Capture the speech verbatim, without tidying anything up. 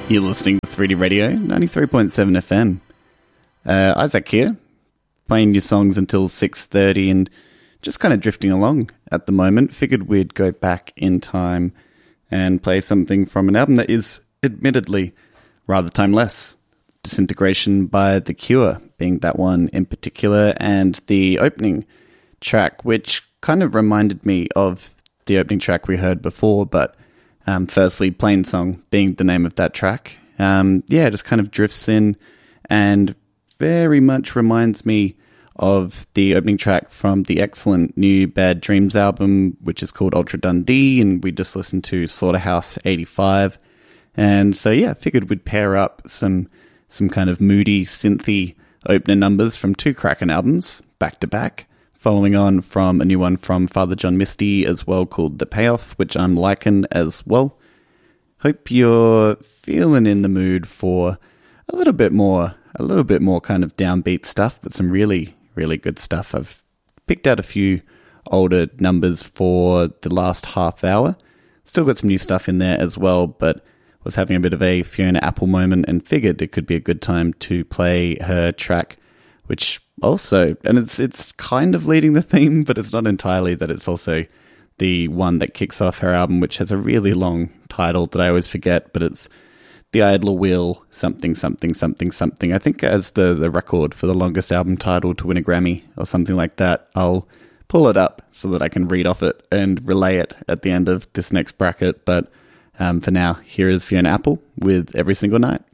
You're listening to three D Radio, ninety-three point seven F M. Uh, Isaac here, playing your songs until six thirty and just kind of drifting along at the moment. Figured we'd go back in time and play something from an album that is admittedly rather timeless. Disintegration by The Cure being that one in particular, and the opening track, which kind of reminded me of the opening track we heard before, but Um, firstly, Plain Song being the name of that track. Um, yeah, it just kind of drifts in and very much reminds me of the opening track from the excellent new Bad Dreams album, which is called Ultra Dundee, and we just listened to Slaughterhouse eighty-five. And so, yeah, I figured we'd pair up some some kind of moody, synthy opener numbers from two Kraken albums, back to back, following on from a new one from Father John Misty as well called The Payoff, which I'm liking as well. Hope you're feeling in the mood for a little bit more, a little bit more kind of downbeat stuff, but some really, really good stuff. I've picked out a few older numbers for the last half hour. Still got some new stuff in there as well, but was having a bit of a Fiona Apple moment and figured it could be a good time to play her track, which also, and it's it's kind of leading the theme, but it's not entirely, that it's also the one that kicks off her album, which has a really long title that I always forget, but it's The Idler Wheel something, something, something, something. I think as the, the record for the longest album title to win a Grammy or something like that. I'll pull it up so that I can read off it and relay it at the end of this next bracket, but um, for now, here is Fiona Apple with Every Single Night.